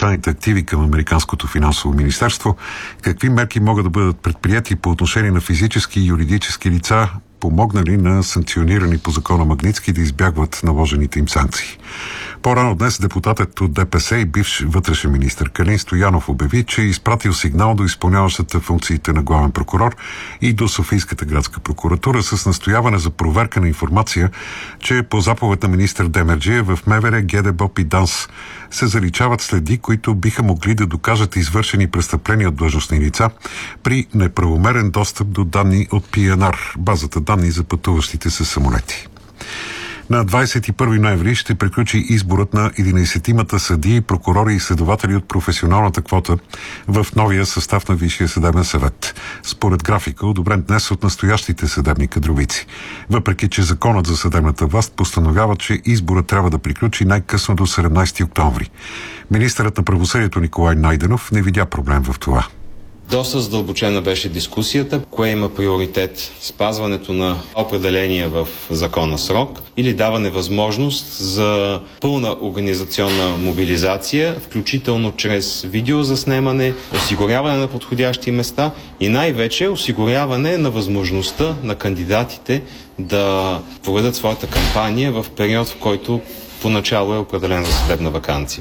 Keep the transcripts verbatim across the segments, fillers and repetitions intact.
чуждестранните активи към Американското финансово министерство, какви мерки могат да бъдат предприяти по отношение на физически и юридически лица, помогнали на санкционирани по закона Магнитски да избягват наложените им санкции. По-рано днес депутатът от ДПС и бивш вътрешен министър Калин Стоянов обяви, че е изпратил сигнал до изпълняващата функциите на главен прокурор и до Софийската градска прокуратура с настояване за проверка на информация, че по заповед на министър Демерджиев в МВР, ГДБОП и ДАНС се заличават следи, които биха могли да докажат извършени престъпления от длъжностни лица при неправомерен достъп до данни от Пи Ен Ар, базата данни за пътуващите с самолети. На двадесет и първи ноември ще приключи изборът на единадесетимата съдии, прокурори и следователи от професионалната квота в новия състав на Висшия съдебен съвет, според графика, одобрен днес от настоящите съдебни кадровици. Въпреки че законът за съдебната власт постановява, че изборът трябва да приключи най-късно до седемнадесети октомври. Министърът на правосъдието Николай Найденов не видя проблем в това. Доста задълбочена беше дискусията, кое има приоритет, спазването на определения в закона срок или даване възможност за пълна организационна мобилизация, включително чрез видеозаснемане, осигуряване на подходящи места и най-вече осигуряване на възможността на кандидатите да проведат своята кампания в период, в който поначало е определен за съдебна ваканция.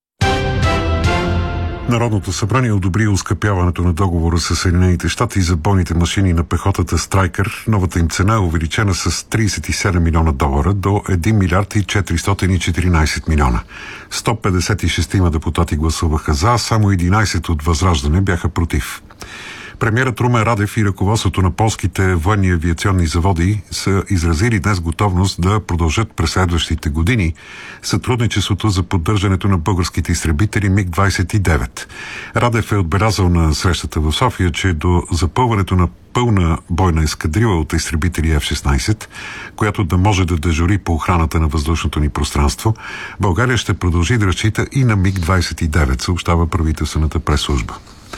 Народното събрание одобри оскъпяването на договора с Съединените щати за бойните машини на пехотата Страйкър. Новата им цена е увеличена с тридесет и седем милиона долара до един милиард и четиристотин и четиринадесет милиона. сто петдесет и шест депутати гласуваха за, само единадесет от Възраждане бяха против. Премиерът Румен Радев и ръководството на полските военни авиационни заводи са изразили днес готовност да продължат през следващите години сътрудничеството за поддържането на българските изтребители Миг двадесет и девет. Радев е отбелязал на срещата в София, че до запълването на пълна бойна ескадрила от изтребители Еф шестнадесет, която да може да дежури по охраната на въздушното ни пространство, България ще продължи да разчита и на Миг двадесет и девет, съобщава правителствената пресслужба.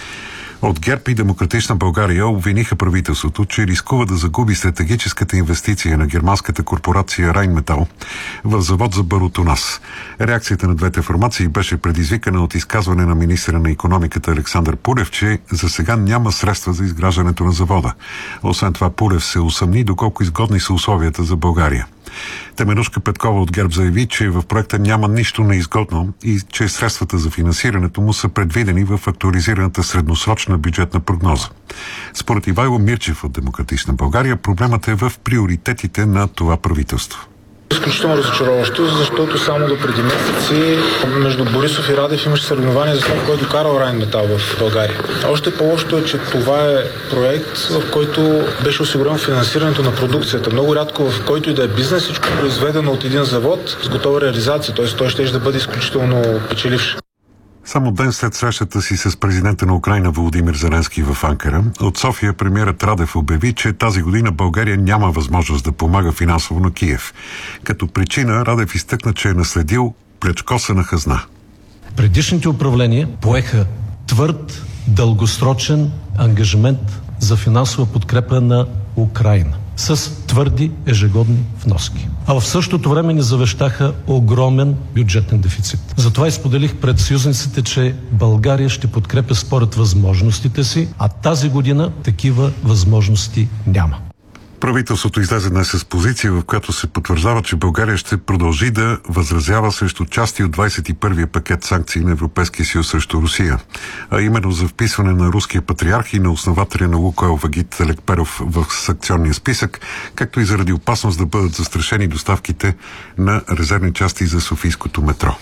От ГЕРБ и Демократична България обвиниха правителството, че рискува да загуби стратегическата инвестиция на германската корпорация Райнметал в завод за барутонас. Реакцията на двете формации беше предизвикана от изказване на министъра на икономиката Александър Пулев, че за сега няма средства за изграждането на завода. Освен това, Пулев се усъмни доколко изгодни са условията за България. Теменужка Петкова от ГЕРБ заяви, че в проекта няма нищо неизгодно и че средствата за финансирането му са предвидени в актуализираната средносрочна бюджетна прогноза. Според Ивайло Мирчев от Демократична България, проблемът е в приоритетите на това правителство. Изключително разочароващо, защото само до преди месеци между Борисов и Радев имаше съревнование за това, кой е докарал Райнметал в България. Още по-лошото е, че това е проект, в който беше осигурено финансирането на продукцията. Много рядко в който и да е бизнес, всичко е произведено от един завод с готова реализация, т.е. той ще да бъде изключително печеливш. Само ден след срещата си с президента на Украйна Володимир Зеленски в Анкара, от София премиерът Радев обяви, че тази година България няма възможност да помага финансово на Киев. Като причина Радев изтъкна, че е наследил плячкосана хазна. Предишните управления поеха твърд, дългосрочен ангажимент за финансова подкрепа на Украйна с твърди ежегодни вноски. А в същото време ни завещаха огромен бюджетен дефицит. Затова изподелих пред съюзниците, че България ще подкрепя според възможностите си, а тази година такива възможности няма. Правителството излезе днес с позиция, в която се потвърждава, че България ще продължи да възразява срещу части от двадесет и първия пакет санкции на Европейския съюз срещу Русия, а именно за вписване на руския патриарх и на основателя на Лукойл Вагит Лекперов в санкционния списък, както и заради опасност да бъдат застрашени доставките на резервни части за софийското метро.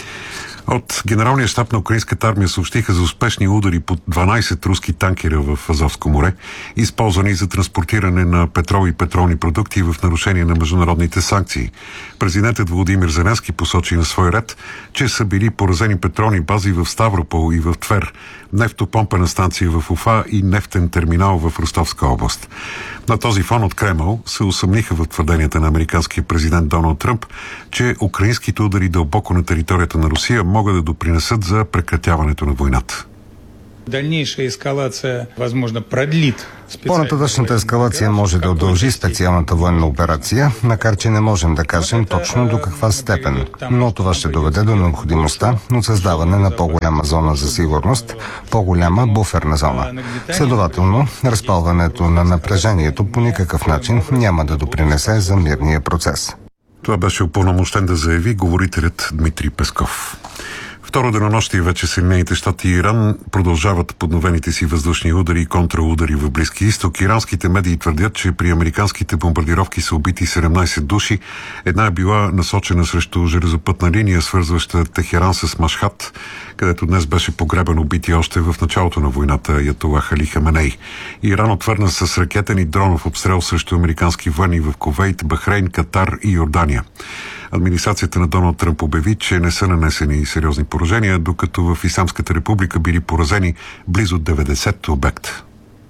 От Генералния щаб на украинската армия съобщиха за успешни удари по дванадесет руски танкера в Азовско море, използвани за транспортиране на петрол и петролни продукти в нарушение на международните санкции. Президентът Володимир Зеленски посочи на свой ред, че са били поразени петролни бази в Ставропол и в Твер, нефтопомпена станция в Уфа и нефтен терминал в Ростовска област. На този фон от Кремъл се усъмниха в твърденията на американския президент Доналд Тръмп, че украинските удари дълбоко на територията на Русия могат да допринесат за прекратяването на войната. Дальнейшая эскалация, возможно, продлит. По-нататъчната ескалация може да удължи специалната военна операция, макар че не можем да кажем точно до каква степен. Но това ще доведе до необходимостта от създаване на по-голяма зона за сигурност, по-голяма буферна зона. Следователно, разпалването на напрежението по никакъв начин няма да допринесе за мирния процес. Това беше упълномощен да заяви говорителят Дмитрий Песков. Второ денонощие вече Съединените щати и Иран продължават подновените си въздушни удари и контраудари в Близки изток. Иранските медии твърдят, че при американските бомбардировки са убити седемнайсет души. Една е била насочена срещу железопътна линия, свързваща Техеран с Машхад, където днес беше погребан убити още в началото на войната аятолах Али Хаменей. Иран отвърна с ракетен и дронов обстрел срещу американски военни в Кувейт, Бахрейн, Катар и Йордания. Администрацията на Доналд Тръмп обяви, че не са нанесени сериозни поражения, докато в Ислямската република били поразени близо деветдесет обекта.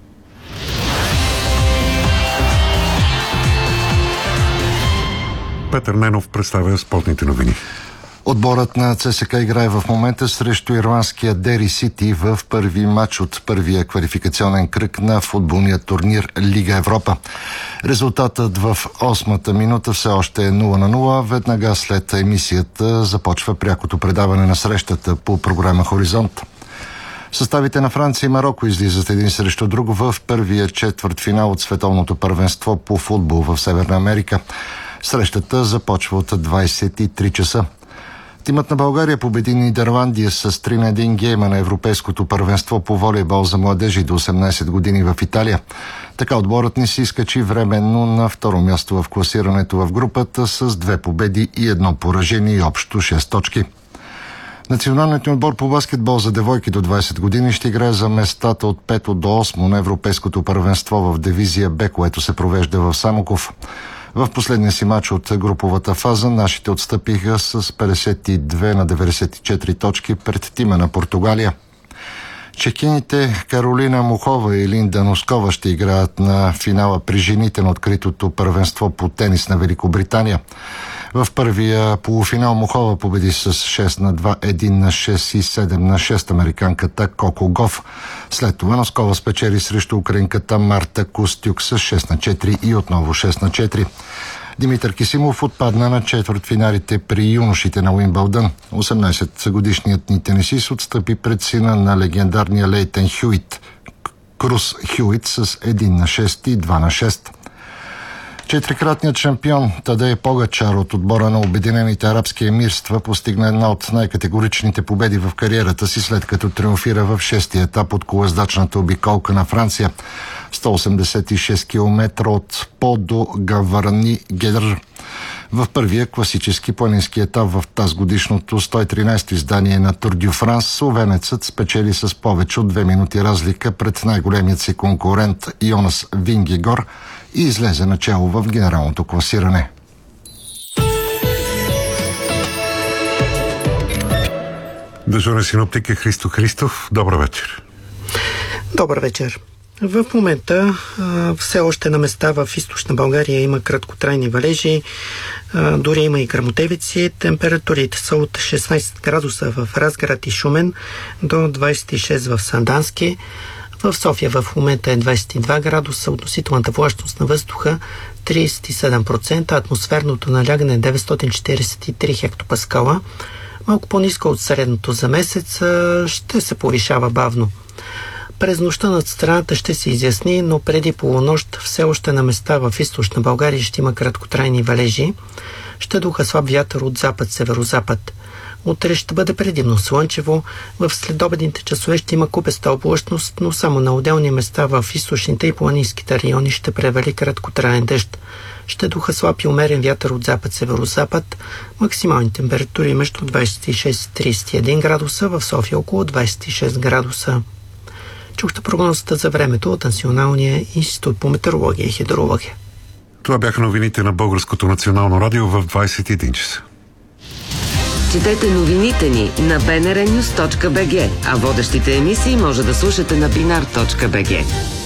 Петър Ненов представя спортните новини. Отборът на ЦСКА играе в момента срещу ирландския Дери Сити в първи матч от първия квалификационен кръг на футболния турнир Лига Европа. Резултатът в осмата минута все още е нула на нула. Веднага след емисията започва прякото предаване на срещата по програма Хоризонт. Съставите на Франция и Мароко излизат един срещу друг в първия четвъртфинал от световното първенство по футбол в Северна Америка. Срещата започва от двайсет и три часа. Тимът на България победи Нидерландия с три на един гейма на Европейското първенство по волейбол за младежи до осемнайсет години в Италия. Така отборът ни се изкачи временно на второ място в класирането в групата с две победи и едно поражение и общо шест точки. Националният отбор по баскетбол за девойки до двайсет години ще играе за местата от пето до осмо на Европейското първенство в дивизия Б, което се провежда в Самоков. В последния си матч от груповата фаза нашите отстъпиха с петдесет и две на деветдесет и четири точки пред тима на Португалия. Чекините Каролина Мухова и Линда Носкова ще играят на финала при жените на откритото първенство по тенис на Великобритания. В първия полуфинал Мухова победи с шест на два, едно на шест и седем на шест американката Коко Гоф. След това Носкова спечели срещу украинката Марта Костюк с шест на четири и отново шест на четири. Димитър Кисимов отпадна на четвъртфиналите при юношите на Уимбълдън. осемнайсетгодишният ни тенисист отстъпи пред сина на легендарния Лейтън Хюит, Крус Хюит, с едно на шест и два на шест. Четирикратният шампион Тадей Погачар от отбора на Обединените арабски емирства постигна една от най-категоричните победи в кариерата си, след като триумфира в шестия етап от колоездачната обиколка на Франция. сто осемдесет и шест километра от По до Гаварни Гедър. В първия класически планински етап в тази годишното сто и тринайсето издание на Тур дю Франс, словенецът спечели с повече от две минути разлика пред най-големият си конкурент Йонас Вингегор и излезе начало в генералното класиране. Дежурен синоптик е Христо Христов. Добър вечер. Добър вечер. В момента а, все още на места в източна България има краткотрайни валежи, а, дори има и гръмотевици. Температурите са от шестнайсет градуса в Разград и Шумен до двайсет и шест в Сандански. В София в момента е двайсет и два градуса, относителната влажност на въздуха трийсет и седем процента, атмосферното налягане е деветстотин четирийсет и три хектопаскала. Малко по-ниско от средното за месец, ще се повишава бавно. През нощта над страната ще се изясни, но преди полунощ все още на места в източна България ще има краткотрайни валежи. Ще духа слаб вятър от запад-северозапад. Утре ще бъде предимно слънчево. В следобедните часове ще има купеста облачност, но само на отделни места в източните и планинските райони ще превали краткотраен дъжд. Ще духа слаб и умерен вятър от запад-северозапад. Максимални температури между двайсет и шест и трийсет и един градуса, в София около двайсет и шест градуса. Чухте прогнозата за времето от Националния институт по метеорология и хидрология. Това бяха новините на Българското национално радио в двайсет и един часа. Четете новините ни на би ен ар нюз точка би джи, а водещите емисии може да слушате на бинар точка би джи.